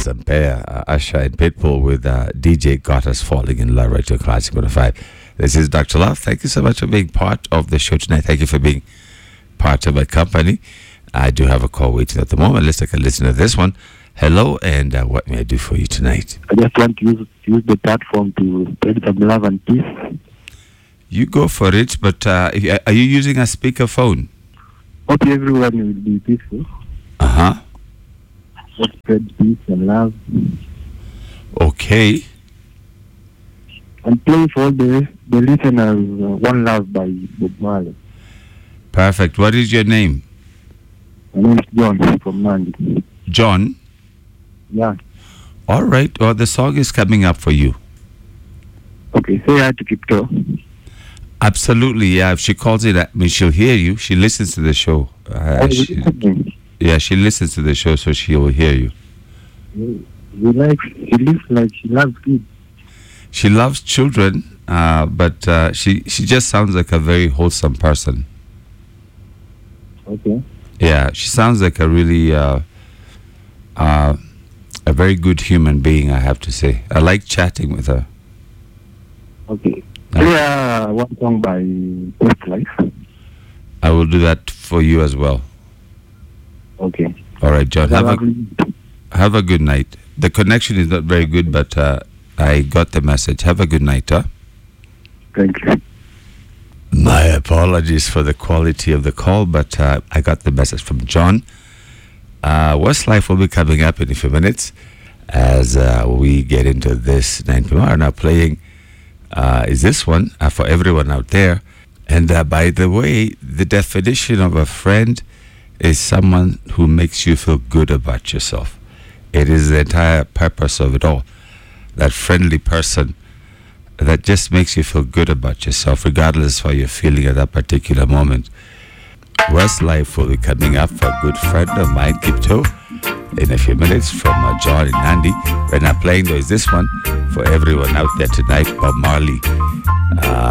Sampea, Usher and Pitbull with DJ Got Us Falling in Love right to Classic 105. This is Dr. Love. Thank you so much for being part of the show tonight. Thank you for being part of my company. I do have a call waiting at the moment. Let's take a listen to this one. Hello, and what may I do for you tonight? I just want to use the platform to spread some love and peace. You go for it, but are you using a speakerphone? Hope everyone will be peaceful. Uh-huh. Let's spread peace and love. Okay. And play for the listeners One Love by Bob Marley. Perfect. What is your name? My name is John from Nandi. John? Yeah. All right. Well, the song is coming up for you. Okay, say hi to Kipto. Absolutely, yeah. If she calls it, she'll hear you. She listens to the show. She listens to the show, so she will hear you. She lives like she loves kids. She loves children, but she just sounds like a very wholesome person. Okay. Yeah, she sounds like a really a very good human being, I have to say. I like chatting with her. Okay. Play one song by Westlife. I will do that for you as well. Okay. All right, John. Have a good night. The connection is not very good, but I got the message. Have a good night, huh? Thank you. My apologies for the quality of the call, but I got the message from John. Westlife will be coming up in a few minutes as we get into this 9 p.m. Now playing is this one for everyone out there. And by the way, the definition of a friend is someone who makes you feel good about yourself. It is the entire purpose of it all. That friendly person that just makes you feel good about yourself, regardless of how you're feeling at that particular moment. Westlife will be coming up for a good friend of mine, Kipto, in a few minutes from John and Nandi. Right now playing though is this one for everyone out there tonight, Bob Marley.